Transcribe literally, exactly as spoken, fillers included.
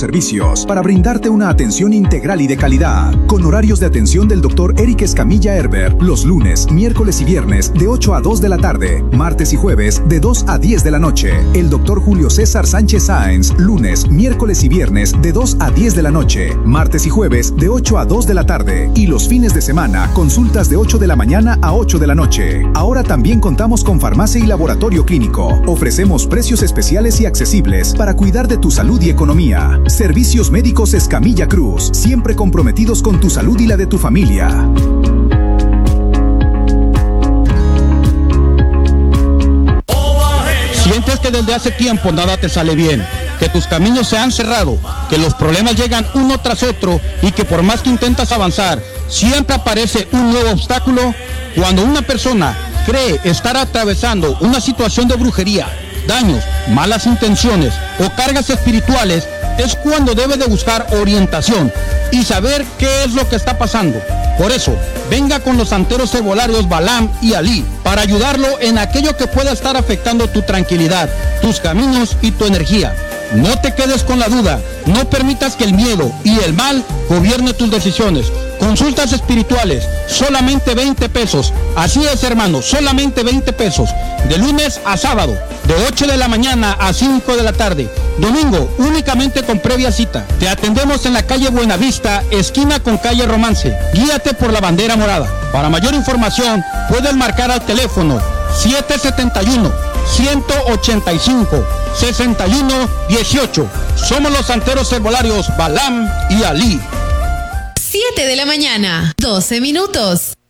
Servicios para brindarte una atención integral y de calidad, con horarios de atención del doctor Eric Escamilla Herbert, los lunes, miércoles y viernes de ocho a dos de la tarde, martes y jueves de dos a diez de la noche. El doctor Julio César Sánchez Sáenz, lunes, miércoles y viernes de dos a diez de la noche, martes y jueves de ocho a dos de la tarde, y los fines de semana, consultas de ocho de la mañana a ocho de la noche. Ahora también contamos con farmacia y laboratorio clínico. Ofrecemos precios especiales y accesibles para cuidar de tu salud y economía. Servicios Médicos Escamilla Cruz, siempre comprometidos con tu salud y la de tu familia. ¿Sientes que desde hace tiempo nada te sale bien? ¿Que tus caminos se han cerrado? ¿Que los problemas llegan uno tras otro y que por más que intentas avanzar, siempre aparece un nuevo obstáculo? Cuando una persona cree estar atravesando una situación de brujería, daños, malas intenciones o cargas espirituales, es cuando debe de buscar orientación y saber qué es lo que está pasando. Por eso, venga con los santeros herbolarios Balaam y Alí para ayudarlo en aquello que pueda estar afectando tu tranquilidad, tus caminos y tu energía. No te quedes con la duda, no permitas que el miedo y el mal gobierne tus decisiones. Consultas espirituales, solamente veinte pesos. Así es, hermano, solamente veinte pesos. De lunes a sábado, de ocho de la mañana a cinco de la tarde. Domingo, únicamente con previa cita. Te atendemos en la calle Buenavista, esquina con calle Romance. Guíate por la bandera morada. Para mayor información, puedes marcar al teléfono siete siete uno, uno ocho cinco, seis uno uno ocho. Somos los santeros herbolarios Balaam y Alí. siete de la mañana, doce minutos.